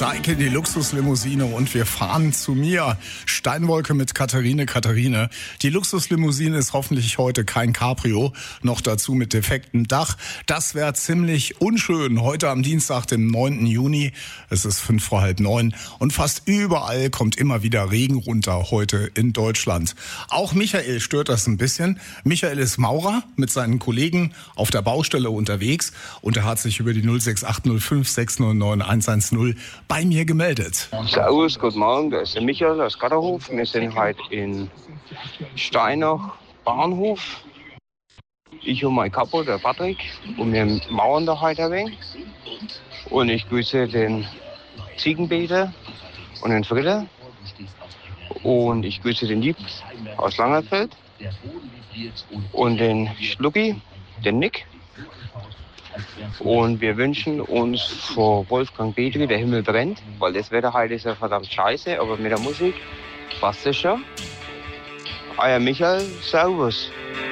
Steige in die Luxuslimousine und wir fahren zu mir. Steinwolke mit Katharine. Katharine, die Luxuslimousine ist hoffentlich heute kein Cabrio, noch dazu mit defektem Dach. Das wäre ziemlich unschön. Heute am Dienstag, dem 9. Juni, es ist 8:05 und fast überall kommt immer wieder Regen runter heute in Deutschland. Auch Michael stört das ein bisschen. Michael ist Maurer mit seinen Kollegen auf der Baustelle unterwegs und er hat sich über die 06805 609 110 bei mir gemeldet. Servus, guten Morgen, da ist der Michael aus Gatterhof. Wir sind heute in Steinach Bahnhof. Ich und mein Kapo, der Patrick, und wir mauern da heute ein wenig. Und ich grüße den Ziegenpeter und den Frieder. Und ich grüße den Lieb aus Langerfeld. Und den Schlucki, den Nick. Und wir wünschen uns vor Wolfgang Petri, der Himmel brennt, weil das Wetter heute ist ja verdammt scheiße, aber mit der Musik passt es schon. Euer Michael, servus.